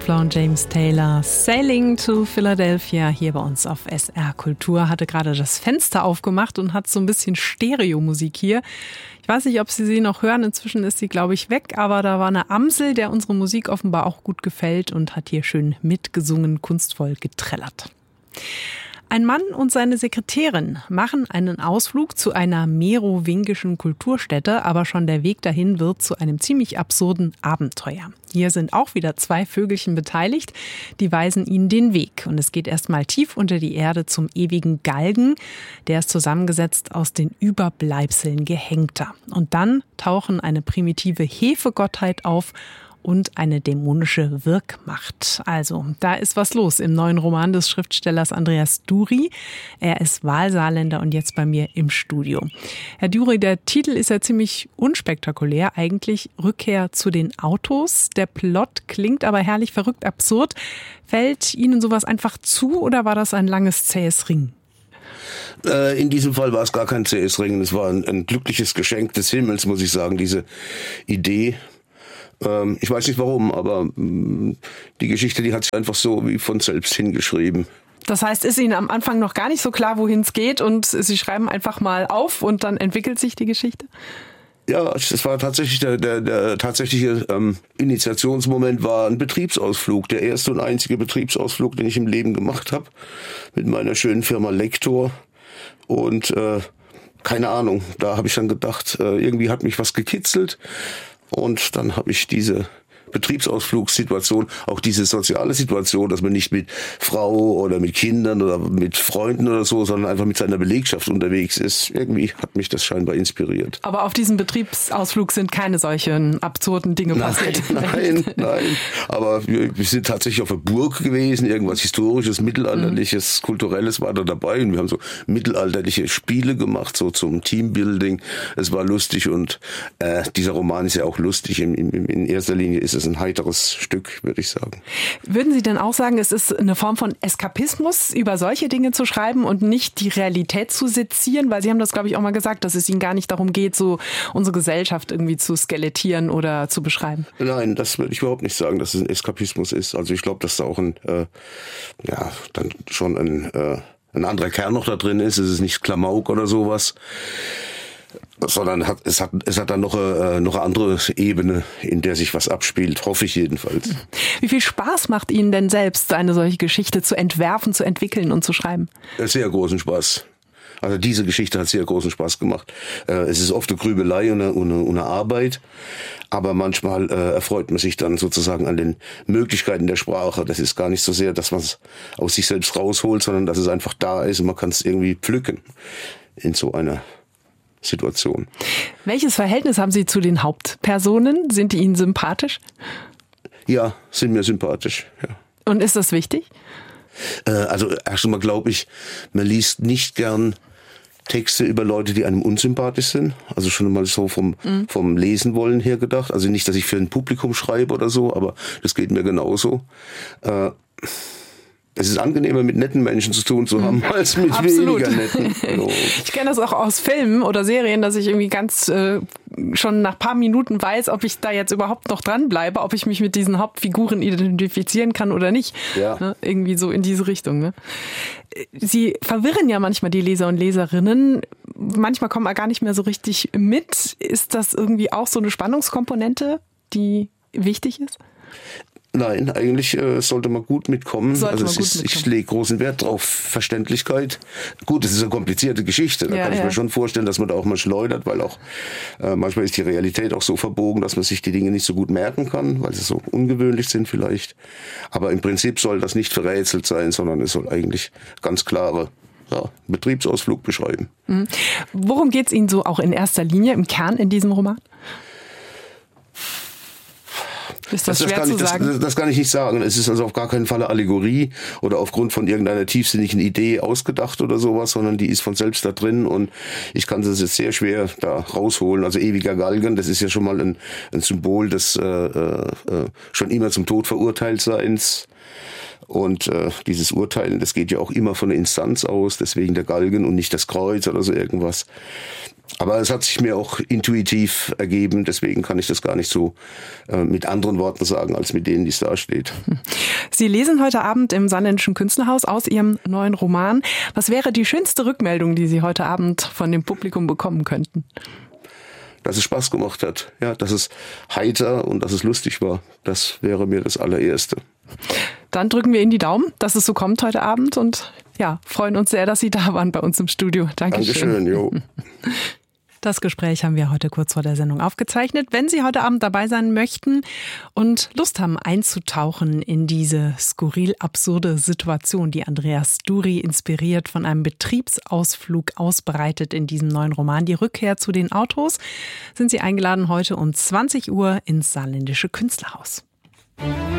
Und James Taylor, Sailing to Philadelphia, hier bei uns auf SR Kultur, hatte gerade das Fenster aufgemacht und hat so ein bisschen Stereomusik hier. Ich weiß nicht, ob Sie noch hören, inzwischen ist sie, glaube ich, weg, aber da war eine Amsel, der unsere Musik offenbar auch gut gefällt und hat hier schön mitgesungen, kunstvoll getrellert. Ein Mann und seine Sekretärin machen einen Ausflug zu einer merowingischen Kulturstätte, aber schon der Weg dahin wird zu einem ziemlich absurden Abenteuer. Hier sind auch wieder 2 Vögelchen beteiligt, die weisen ihnen den Weg. Und es geht erstmal tief unter die Erde zum ewigen Galgen. Der ist zusammengesetzt aus den Überbleibseln Gehängter. Und dann tauchen eine primitive Hefegottheit auf und eine dämonische Wirkmacht. Also, da ist was los im neuen Roman des Schriftstellers Andreas Dury. Er ist Wahlsaarländer und jetzt bei mir im Studio. Herr Dury, der Titel ist ja ziemlich unspektakulär, eigentlich Rückkehr zu den Autos. Der Plot klingt aber herrlich verrückt absurd. Fällt Ihnen sowas einfach zu oder war das ein langes, zähes Ringen? In diesem Fall war es gar kein zähes Ringen. Es war ein glückliches Geschenk des Himmels, muss ich sagen, diese Idee. Ich weiß nicht warum, aber die Geschichte, die hat sich einfach so wie von selbst hingeschrieben. Das heißt, ist Ihnen am Anfang noch gar nicht so klar, wohin es geht und Sie schreiben einfach mal auf und dann entwickelt sich die Geschichte? Ja, es war tatsächlich der tatsächliche Initiationsmoment war ein Betriebsausflug. Der erste und einzige Betriebsausflug, den ich im Leben gemacht habe mit meiner schönen Firma Lektor. Und keine Ahnung, da habe ich dann gedacht, irgendwie hat mich was gekitzelt. Und dann habe ich diese Betriebsausflugssituation, auch diese soziale Situation, dass man nicht mit Frau oder mit Kindern oder mit Freunden oder so, sondern einfach mit seiner Belegschaft unterwegs ist. Irgendwie hat mich das scheinbar inspiriert. Aber auf diesem Betriebsausflug sind keine solchen absurden Dinge passiert? Nein. Aber wir sind tatsächlich auf der Burg gewesen, irgendwas Historisches, Mittelalterliches, Kulturelles war da dabei. Und wir haben so mittelalterliche Spiele gemacht, so zum Teambuilding. Es war lustig und dieser Roman ist ja auch lustig. In erster Linie ist es ein heiteres Stück, würde ich sagen. Würden Sie denn auch sagen, es ist eine Form von Eskapismus, über solche Dinge zu schreiben und nicht die Realität zu sezieren? Weil Sie haben das, glaube ich, auch mal gesagt, dass es Ihnen gar nicht darum geht, so unsere Gesellschaft irgendwie zu skelettieren oder zu beschreiben. Nein, das würde ich überhaupt nicht sagen, dass es ein Eskapismus ist. Also ich glaube, dass da auch ein anderer Kern noch da drin ist. Es ist nicht Klamauk oder sowas. Sondern es hat dann noch eine andere Ebene, in der sich was abspielt, hoffe ich jedenfalls. Wie viel Spaß macht Ihnen denn selbst, eine solche Geschichte zu entwerfen, zu entwickeln und zu schreiben? Sehr großen Spaß. Also diese Geschichte hat sehr großen Spaß gemacht. Es ist oft eine Grübelei und eine Arbeit, aber manchmal erfreut man sich dann sozusagen an den Möglichkeiten der Sprache. Das ist gar nicht so sehr, dass man es aus sich selbst rausholt, sondern dass es einfach da ist und man kann es irgendwie pflücken in so einer Situation. Welches Verhältnis haben Sie zu den Hauptpersonen? Sind die Ihnen sympathisch? Ja, sind mir sympathisch, ja. Und ist das wichtig? Also erst einmal glaube ich, man liest nicht gern Texte über Leute, die einem unsympathisch sind. Also schon mal so vom Lesen wollen her gedacht. Also nicht, dass ich für ein Publikum schreibe oder so, aber das geht mir genauso. Es ist angenehmer, mit netten Menschen zu tun zu haben, als mit Absolut. weniger netten. So. Ich kenne das auch aus Filmen oder Serien, dass ich irgendwie ganz schon nach ein paar Minuten weiß, ob ich da jetzt überhaupt noch dranbleibe, ob ich mich mit diesen Hauptfiguren identifizieren kann oder nicht. Ja. Ne? Irgendwie so in diese Richtung. Ne? Sie verwirren ja manchmal die Leser und Leserinnen. Manchmal kommen wir gar nicht mehr so richtig mit. Ist das irgendwie auch so eine Spannungskomponente, die wichtig ist? Nein, eigentlich sollte man gut mitkommen. Ich lege großen Wert drauf, Verständlichkeit. Gut, es ist eine komplizierte Geschichte. Da kann ich mir schon vorstellen, dass man da auch mal schleudert, weil auch manchmal ist die Realität auch so verbogen, dass man sich die Dinge nicht so gut merken kann, weil sie so ungewöhnlich sind vielleicht. Aber im Prinzip soll das nicht verrätselt sein, sondern es soll eigentlich ganz klare Betriebsausflug beschreiben. Mhm. Worum geht's Ihnen so auch in erster Linie im Kern in diesem Roman? Ist das schwer zu sagen? Das kann ich nicht sagen. Es ist also auf gar keinen Fall eine Allegorie oder aufgrund von irgendeiner tiefsinnigen Idee ausgedacht oder sowas, sondern die ist von selbst da drin und ich kann das jetzt sehr schwer da rausholen. Also ewiger Galgen, das ist ja schon mal ein Symbol des schon immer zum Tod Verurteiltseins. Und dieses Urteilen, das geht ja auch immer von der Instanz aus, deswegen der Galgen und nicht das Kreuz oder so irgendwas. Aber es hat sich mir auch intuitiv ergeben, deswegen kann ich das gar nicht so mit anderen Worten sagen, als mit denen, die es da steht. Sie lesen heute Abend im Saarländischen Künstlerhaus aus Ihrem neuen Roman. Was wäre die schönste Rückmeldung, die Sie heute Abend von dem Publikum bekommen könnten? Dass es Spaß gemacht hat, ja, dass es heiter und dass es lustig war. Das wäre mir das Allererste. Dann drücken wir Ihnen die Daumen, dass es so kommt heute Abend und ja, freuen uns sehr, dass Sie da waren bei uns im Studio. Dankeschön. Dankeschön, jo. Das Gespräch haben wir heute kurz vor der Sendung aufgezeichnet. Wenn Sie heute Abend dabei sein möchten und Lust haben einzutauchen in diese skurril absurde Situation, die Andreas Duri inspiriert von einem Betriebsausflug ausbreitet in diesem neuen Roman, Die Rückkehr zu den Autos, sind Sie eingeladen heute um 20 Uhr ins Saarländische Künstlerhaus.